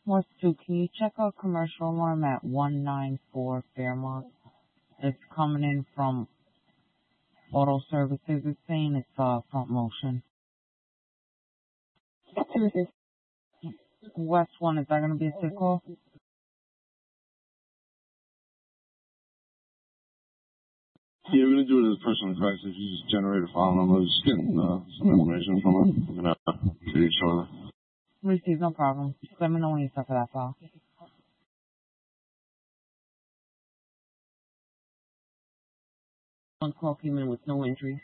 Morse 2, can you check out commercial alarm at 194 Fairmont? It's coming in from Auto Services. It's saying it's front motion. Services. West 1, is that going to be a sick call? Yeah, we're going to do it as a personal advice. If you just generate a file number, just getting some information from it. We're going to see each other. Receive, no problem. Just let me know when you start for that file. One call came in with no entries.